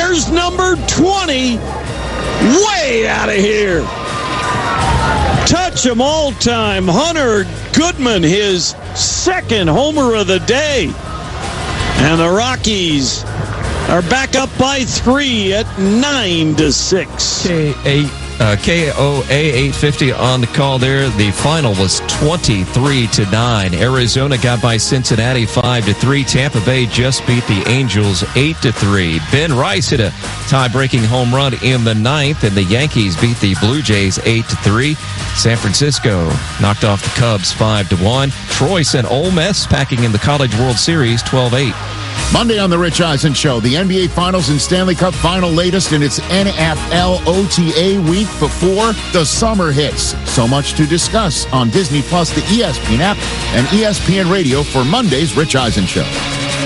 There's number 20. Way out of here. Touch 'em all time. Hunter Goodman, his second homer of the day. And the Rockies are back up by 3 at 9-6. KOA 850 on the call there. The final was 23-9. Arizona got by Cincinnati 5-3. Tampa Bay just beat the Angels 8-3. Ben Rice hit a tie-breaking home run in the ninth, and the Yankees beat the Blue Jays 8-3. San Francisco knocked off the Cubs 5-1. Troy sent Ole Miss packing in the College World Series 12-8. Monday on The Rich Eisen Show, the NBA Finals and Stanley Cup Final latest in its NFL OTA week before the summer hits. So much to discuss on Disney Plus, the ESPN app, and ESPN Radio for Monday's Rich Eisen Show.